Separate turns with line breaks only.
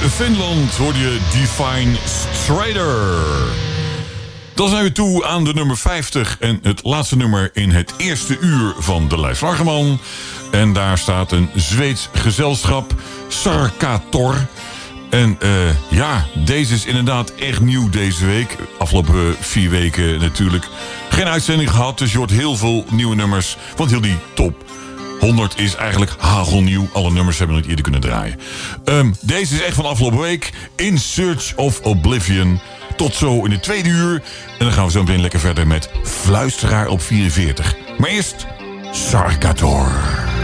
Finland hoorde je Define Strider. Dan zijn we toe aan de nummer 50 en het laatste nummer in het eerste uur van de lijst Vargeman. En daar staat een Zweeds gezelschap, Sarkator. En deze is inderdaad echt nieuw deze week. Afgelopen 4 weken natuurlijk geen uitzending gehad, dus je hoort heel veel nieuwe nummers. Want heel die top 100 is eigenlijk hagelnieuw. Alle nummers hebben we nog niet eerder kunnen draaien. Deze is echt van afgelopen week. In Search of Oblivion. Tot zo in de tweede uur. En dan gaan we zo meteen lekker verder met Fluisteraar op 44. Maar eerst Sarkator.